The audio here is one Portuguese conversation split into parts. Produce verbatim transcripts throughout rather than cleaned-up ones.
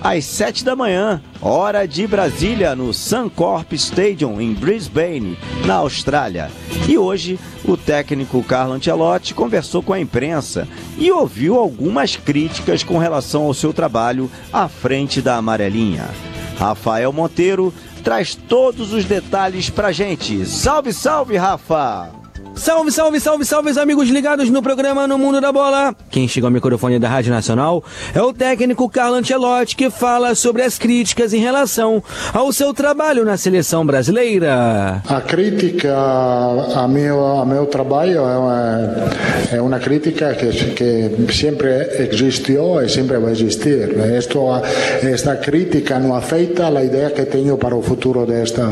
às sete da manhã, hora de Brasília, no Suncorp Stadium, em Brisbane, na Austrália. E hoje, o técnico Carlo Ancelotti conversou com a imprensa e ouviu algumas críticas com relação ao seu trabalho à frente da amarelinha. Rafael Monteiro traz todos os detalhes pra gente. Salve, salve, Rafa! Salve, salve, salve, salve, os amigos ligados no programa No Mundo da Bola. Quem chega ao microfone da Rádio Nacional é o técnico Carlo Ancelotti, que fala sobre as críticas em relação ao seu trabalho na seleção brasileira. A crítica a meu, a meu trabalho é uma, é uma crítica que, que sempre existiu e sempre vai existir. Esto, esta crítica não afeta a ideia que tenho para o futuro desta,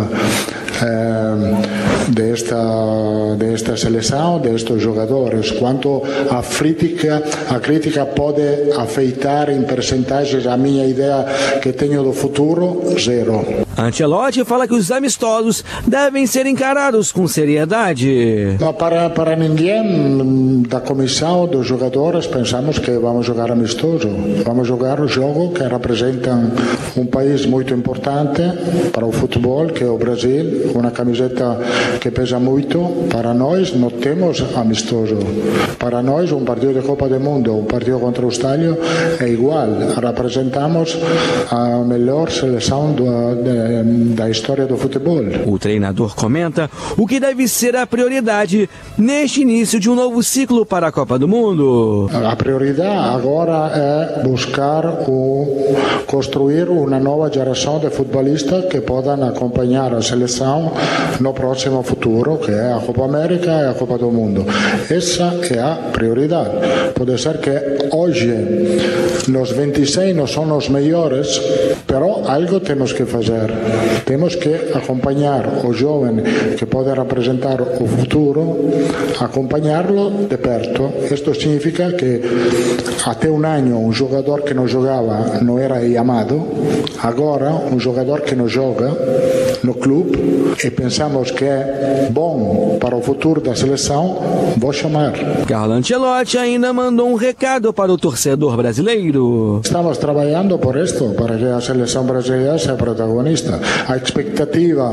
eh, desta, desta seleção, destes jogadores. Quanto à crítica, a crítica pode afetar em percentagens a minha ideia que tenho do futuro, zero. Ancelotti fala que os amistosos devem ser encarados com seriedade. Não, para, para ninguém da comissão dos jogadores pensamos que vamos jogar amistoso. Vamos jogar o jogo que representa um país muito importante para o futebol, que é o Brasil, uma camiseta que pesa muito. Para nós não temos amistoso. Para nós um partido de Copa do Mundo, um partido contra o Austrália é igual. Representamos a melhor seleção do, de, da história do futebol. O treinador comenta o que deve ser a prioridade neste início de um novo ciclo para a Copa do Mundo. A prioridade agora é buscar o, construir uma nova geração de futebolistas que possam acompanhar a seleção no próximo futuro, que é a Copa América e a Copa do Mundo. Essa é a prioridade. Pode ser que hoje nos vinte e seis não são os melhores, mas algo temos que fazer. Temos que acompanhar o jovem que pode representar o futuro, acompanhá-lo de perto. Isto significa que até um ano um jogador que não jogava não era chamado. Agora um jogador que não joga no clube e pensamos que é bom para o futuro da seleção, vou chamar. Carlo Ancelotti ainda mandou um recado para o torcedor brasileiro. Estamos trabalhando por isto, para que a seleção brasileira seja protagonista. A expectativa,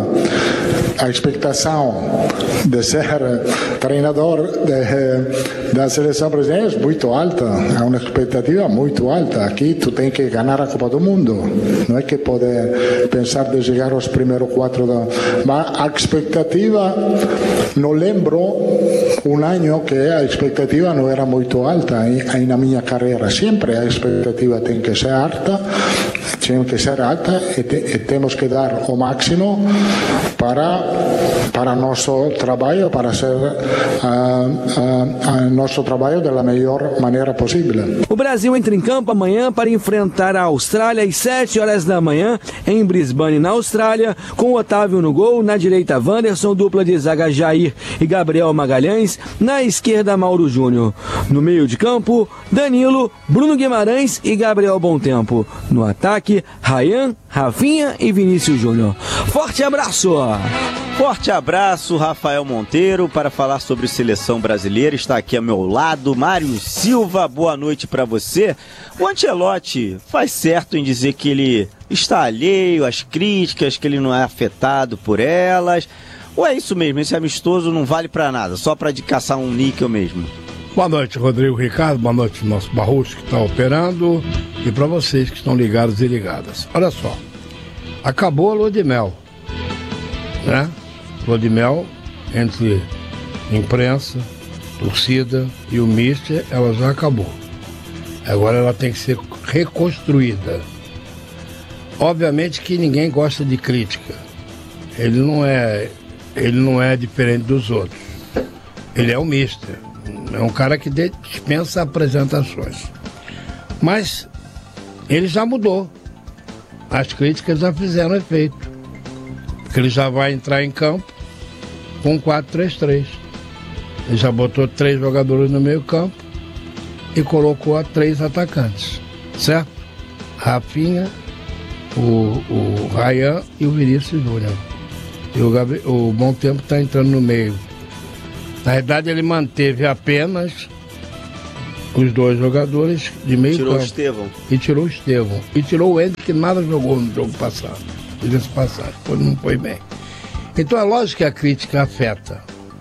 a expectação de ser treinador de, da seleção brasileira é muito alta. É uma expectativa muito alta. Aqui tu tem que ganhar a Copa do Mundo. Não é que pode pensar de chegar aos primeiros quatro da... Mas a expectativa, não lembro um ano que a expectativa não era muito alta aí na minha carreira. Sempre a expectativa tem que ser alta, tem que ser alta e, te, e temos que dar o máximo para para nosso trabalho, para ser uh, uh, uh, nosso trabalho da melhor maneira possível. O Brasil entra em campo amanhã para enfrentar a Austrália às sete horas da manhã em Brisbane, na Austrália, com Otávio no gol, na direita Wanderson, dupla de zaga Jair e Gabriel Magalhães, na esquerda Mauro Júnior. No meio de campo, Danilo, Bruno Guimarães e Gabriel Bontempo. No ataque, Ryan, Rafinha e Vinícius Júnior. Forte abraço! Forte abraço, Rafael Monteiro, para falar sobre seleção brasileira. Está aqui ao meu lado, Mário Silva. Boa noite para você. O Ancelotti faz certo em dizer que ele está alheio às críticas, que ele não é afetado por elas. Ou é isso mesmo, esse amistoso não vale para nada, só para de caçar um níquel mesmo? Boa noite, Rodrigo Ricardo. Boa noite, nosso Barroso que está operando. E para vocês que estão ligados e ligadas. Olha só, acabou a lua de mel, né? Lua de mel entre imprensa, torcida e o míster, ela já acabou. Agora ela tem que ser reconstruída. Obviamente que ninguém gosta de crítica. Ele não é, ele não é diferente dos outros. Ele é o míster. É um cara que dispensa apresentações. Mas ele já mudou. As críticas já fizeram efeito. Porque ele já vai entrar em campo com quatro três três. Ele já botou três jogadores no meio campo e colocou a três atacantes, certo? Rafinha, o, o Ryan e o Vinícius Júnior. E o, Gabriel, o Bontempo está entrando no meio. Na verdade, ele manteve apenas os dois jogadores de meio tirou campo. o Estevão. E tirou o Estevão. E tirou o Ender, que nada jogou no jogo passado. Diga-se passado, não foi bem. Então é lógico que a crítica afeta.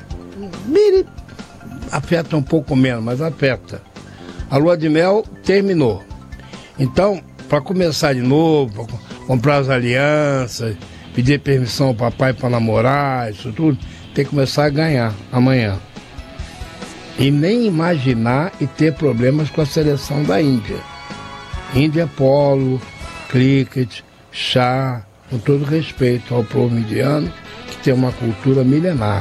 Afeta um pouco menos, mas afeta. A lua de mel terminou. Então, para começar de novo, comprar as alianças, pedir permissão ao papai para namorar, isso tudo, tem que começar a ganhar amanhã. E nem imaginar e ter problemas com a seleção da Índia. Índia polo, cricket, chá, com todo respeito ao povo indiano, que tem uma cultura milenar.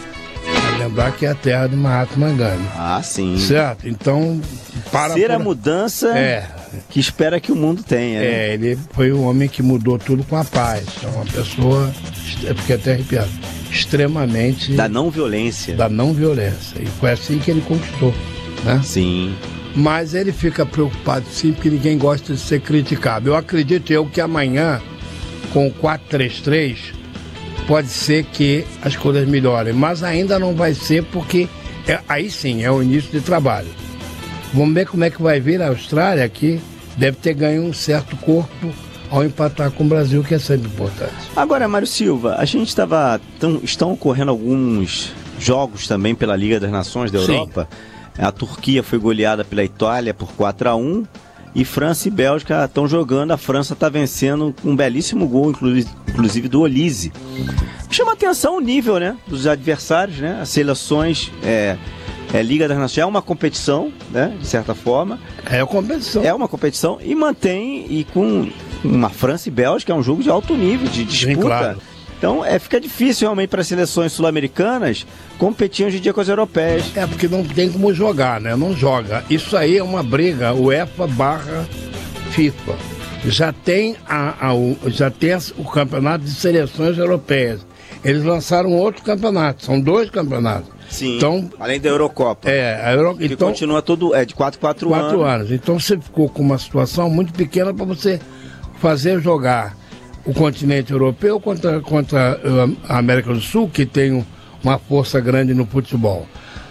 Vai lembrar que é a terra de Mahatma Gandhi. Ah, sim. Certo? Então, para... Ser por... a mudança é. que espera que o mundo tenha. Né? É, ele foi um homem que mudou tudo com a paz. É uma pessoa, eu fiquei até arrepiado, extremamente... Da não violência. Da não violência. E foi assim que ele conquistou, né? Sim. Mas ele fica preocupado sim, porque ninguém gosta de ser criticado. Eu acredito eu que amanhã, com o quatro três três, pode ser que as coisas melhorem. Mas ainda não vai ser, porque é, aí sim é o início de trabalho. Vamos ver como é que vai vir a Austrália, que deve ter ganho um certo corpo ao empatar com o Brasil, que é sempre importante. Agora, Mário Silva, a gente estava... Estão ocorrendo alguns jogos também pela Liga das Nações da Europa. Sim. A Turquia foi goleada pela Itália por quatro a um e França e Bélgica estão jogando. A França está vencendo com um belíssimo gol, inclusive do Olise. Chama atenção o nível, né, dos adversários, né? As seleções, é, é Liga das Nações, é uma competição, né, de certa forma. É uma competição. É uma competição e mantém, e com uma França e Bélgica, é um jogo de alto nível, de disputa. Sim, claro. Então é, fica difícil realmente para as seleções sul-americanas competir hoje em dia com as europeias. É, porque não tem como jogar, né? Não joga. Isso aí é uma briga UEFA barra FIFA. Já tem, a, a, o, já tem o campeonato de seleções europeias. Eles lançaram outro campeonato, são dois campeonatos. Sim, então, além da Eurocopa. É, a Euro... que então, continua todo, é de quatro, quatro anos. quatro anos. Então você ficou com uma situação muito pequena para você fazer jogar o continente europeu contra, contra a América do Sul, que tem uma força grande no futebol.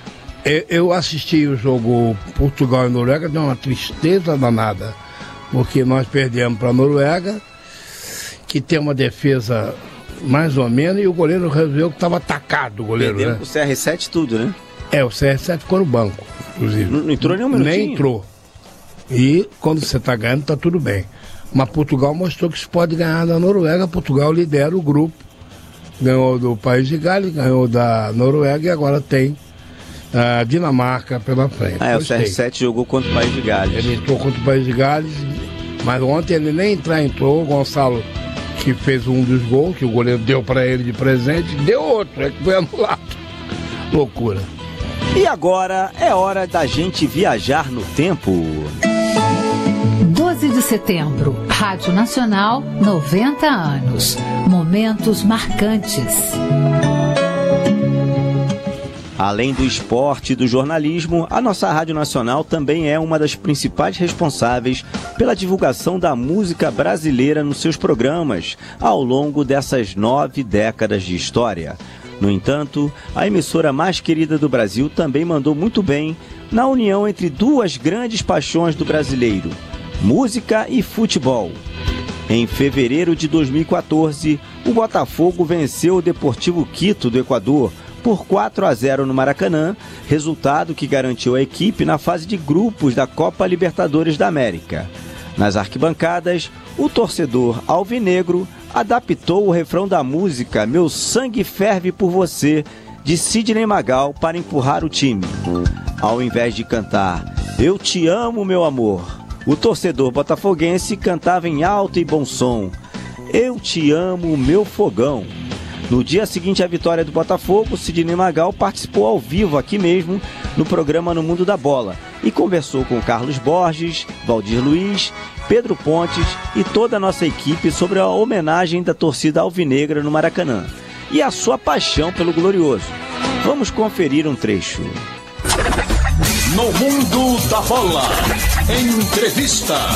Eu, eu assisti o jogo Portugal e Noruega, deu uma tristeza danada, porque nós perdemos para a Noruega, que tem uma defesa mais ou menos, e o goleiro resolveu que estava atacado, o goleiro. Perdemos né? o C R sete tudo, né? É, o C R sete ficou no banco, inclusive. Não, não entrou nem um minutinho? Nem entrou. E quando você está ganhando, está tudo bem. Mas Portugal mostrou que se pode ganhar da Noruega. Portugal lidera o grupo, ganhou do País de Gales, ganhou da Noruega e agora tem a Dinamarca pela frente. Ah, é, o C R sete jogou contra o País de Gales. Ele entrou contra o País de Gales, mas ontem ele nem entrar, entrou. O Gonçalo, que fez um dos gols, que o goleiro deu para ele de presente, deu outro, é que foi anulado. Loucura. E agora é hora da gente viajar no tempo. doze de setembro, Rádio Nacional, noventa anos. Momentos marcantes. Além do esporte e do jornalismo, a nossa Rádio Nacional também é uma das principais responsáveis pela divulgação da música brasileira nos seus programas, ao longo dessas nove décadas de história. No entanto, a emissora mais querida do Brasil também mandou muito bem na união entre duas grandes paixões do brasileiro: música e futebol. Em fevereiro de dois mil e quatorze, o Botafogo venceu o Deportivo Quito do Equador por quatro a zero no Maracanã, resultado que garantiu a equipe na fase de grupos da Copa Libertadores da América. Nas arquibancadas, o torcedor alvinegro adaptou o refrão da música Meu Sangue Ferve por Você, de Sidney Magal, para empurrar o time. Ao invés de cantar Eu Te Amo, Meu Amor, o torcedor botafoguense cantava em alto e bom som Eu Te Amo, Meu Fogão. No dia seguinte à vitória do Botafogo, Sidney Magal participou ao vivo aqui mesmo no programa No Mundo da Bola e conversou com Carlos Borges, Valdir Luiz, Pedro Pontes e toda a nossa equipe sobre a homenagem da torcida alvinegra no Maracanã e a sua paixão pelo Glorioso. Vamos conferir um trecho. No Mundo da Bola, entrevista.